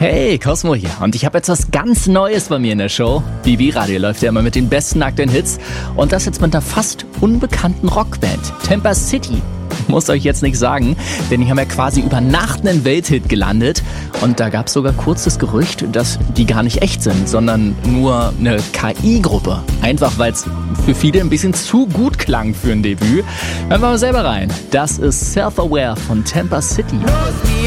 Hey, Cosmo hier. Und ich habe jetzt was ganz Neues bei mir in der Show. BB Radio läuft ja immer mit den besten aktuellen Hits. Und das jetzt mit einer fast unbekannten Rockband. Temper City. Muss euch jetzt nicht sagen, denn die haben ja quasi über Nacht einen Welthit gelandet. Und da gab es sogar kurz das Gerücht, dass die gar nicht echt sind, sondern nur eine KI-Gruppe. Einfach, weil es für viele ein bisschen zu gut klang für ein Debüt. Hören wir mal selber rein. Das ist Self-Aware von Temper City.